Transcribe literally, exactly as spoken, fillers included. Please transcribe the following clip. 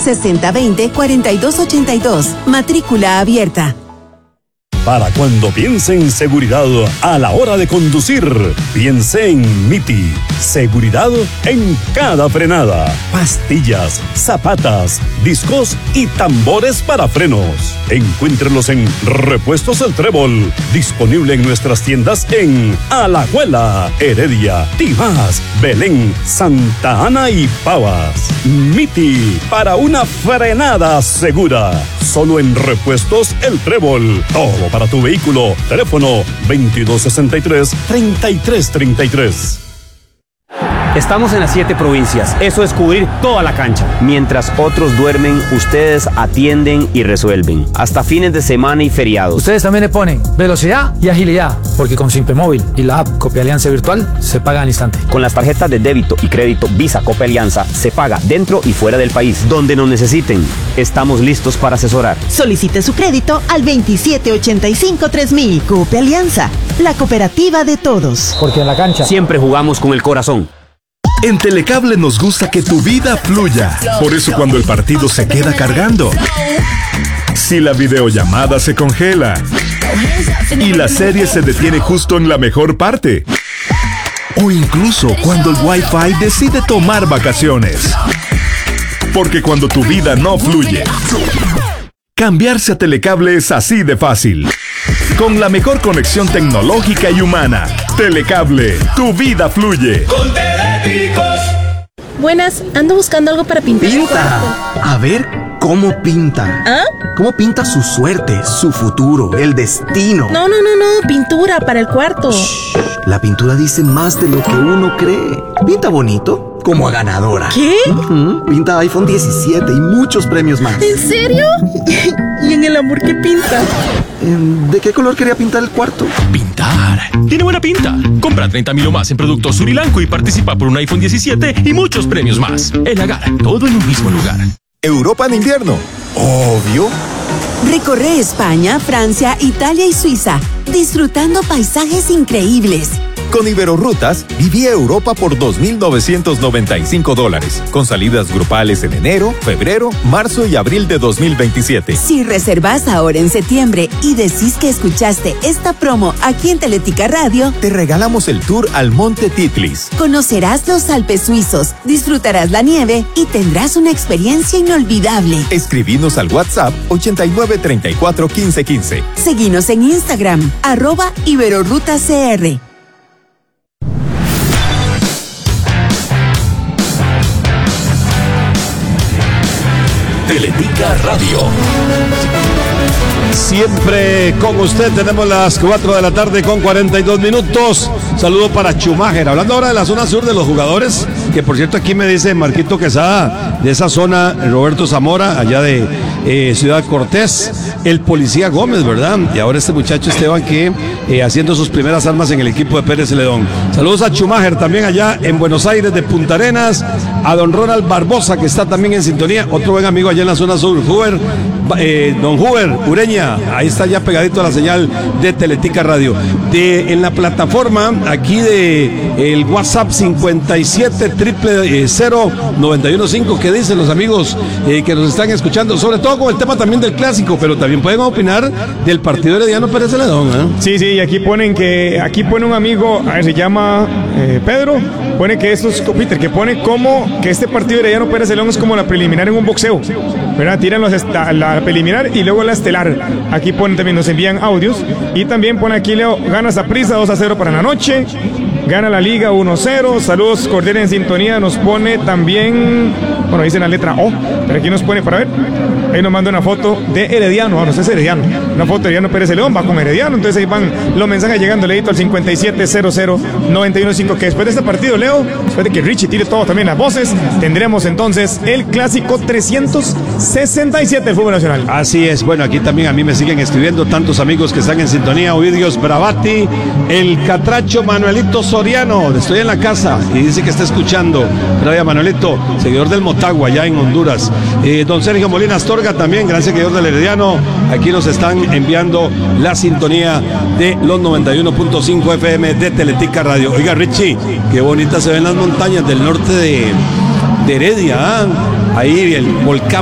sesenta veinte, cuarenta y dos ochenta y dos. Matrícula abierta. Para cuando piense en seguridad a la hora de conducir, piense en Miti. Seguridad en cada frenada. Pastillas, zapatas, discos y tambores para frenos. Encuéntrelos en Repuestos El Trébol. Disponible en nuestras tiendas en Alajuela, Heredia, Tibás, Belén, Santa Ana y Pavas. Miti, para una frenada segura. Solo en Repuestos El Trébol. Todo para tu vehículo. Teléfono veintidós sesenta y tres, treinta y tres treinta y tres. Estamos en las siete provincias, eso es cubrir toda la cancha. Mientras otros duermen, ustedes atienden y resuelven. Hasta fines de semana y feriados. Ustedes también le ponen velocidad y agilidad, porque con Simpe Móvil y la app Copia Alianza Virtual se paga al instante. Con las tarjetas de débito y crédito Visa Copia Alianza se paga dentro y fuera del país. Donde nos necesiten, estamos listos para asesorar. Solicite su crédito al veintisiete ochenta y cinco tres mil. Copia Alianza, la cooperativa de todos. Porque en la cancha siempre jugamos con el corazón. En Telecable nos gusta que tu vida fluya. Por eso cuando el partido se queda cargando, si la videollamada se congela y la serie se detiene justo en la mejor parte, o incluso cuando el Wi-Fi decide tomar vacaciones. Porque cuando tu vida no fluye, cambiarse a Telecable es así de fácil. Con la mejor conexión tecnológica y humana. Telecable, tu vida fluye. Con Teléticos. Buenas, ando buscando algo para pintar. ¡Pinta! A ver cómo pinta. ¿Ah? ¿Cómo pinta su suerte, su futuro, el destino? No, no, no, no, pintura para el cuarto. Shh, la pintura dice más de lo que uno cree. Pinta bonito, como a ganadora. ¿Qué? Uh-huh. Pinta iPhone diecisiete y muchos premios más. ¿En serio? ¿Y en el amor qué pinta? ¿De qué color quería pintar el cuarto? Pintar. Tiene buena pinta. Compra treinta mil o más en productos Surilanco y participa por un iPhone diecisiete y muchos premios más. El Agar, todo en un mismo lugar. Europa en invierno. Obvio. Recorre España, Francia, Italia y Suiza, disfrutando paisajes increíbles. Con Iberorrutas, viví Europa por dos mil novecientos noventa y cinco dólares, con salidas grupales en enero, febrero, marzo y abril de dos mil veintisiete. Si reservas ahora en septiembre y decís que escuchaste esta promo aquí en Teletica Radio, te regalamos el tour al Monte Titlis. Conocerás los Alpes suizos, disfrutarás la nieve y tendrás una experiencia inolvidable. Escribinos al WhatsApp ochenta y nueve treinta y cuatro quince quince. Seguinos en Instagram, arroba IberorrutaCR. Teletica Radio. Siempre con usted, tenemos las cuatro de la tarde con cuarenta y dos minutos. Saludo para Schumacher. Hablando ahora de la zona sur de los jugadores, que por cierto aquí me dice Marquito Quesada, de esa zona, Roberto Zamora, allá de eh, Ciudad Cortés, el policía Gómez, ¿verdad? Y ahora este muchacho Esteban que eh, haciendo sus primeras armas en el equipo de Pérez Celedón. Saludos a Schumacher también allá en Buenos Aires de Punta Arenas, a don Ronald Barbosa que está también en sintonía, otro buen amigo allá en la zona sur, Huber, eh, don Huber Ureña, ahí está ya pegadito a la señal de Teletica Radio. De, en la plataforma aquí de el WhatsApp cincuenta y siete cero noventa y uno cinco, que dicen los amigos eh, que nos están escuchando, sobre todo con el tema también del clásico, pero también pueden opinar del partido herediano Pérez Celedón, ¿eh? Sí, sí, y aquí ponen que, aquí pone un amigo, a ver, se llama eh, Pedro, pone que estos, Peter, que pone como que este partido herediano Pérez Celedón es como la preliminar en un boxeo, ¿verdad? Tiran los esta, la preliminar y luego la estelar. Aquí ponen también, nos envían audios, y también pone aquí Leo, gana Saprissa dos a cero para la noche, gana la Liga uno a cero, saludos cordiales en sintonía, nos pone también, bueno, dice la letra O, pero aquí nos pone, para ver, ahí nos manda una foto de Herediano, no, no sé si es Herediano, una foto de Herediano Pérez Celedón, va con Herediano, entonces ahí van los mensajes llegando, leíto al cincuenta y siete cero cero noventa y uno cinco, que después de este partido, Leo, después de que Richie tire todo también las voces, tendremos entonces el clásico trescientos sesenta y siete del fútbol nacional. Así es, bueno, aquí también a mí me siguen escribiendo tantos amigos que están en sintonía, Ovidios Bravati, el catracho Manuelito Soriano, estoy en la casa y dice que está escuchando, gracias Manuelito, seguidor del Motagua, allá en Honduras, eh, don Sergio Molina Astorga también, gran seguidor del Herediano, aquí nos están enviando la sintonía de los noventa y uno punto cinco F M de Teletica Radio. Oiga Richie, qué bonitas se ven las montañas del norte de, de Heredia, ¿eh? Ahí el volcán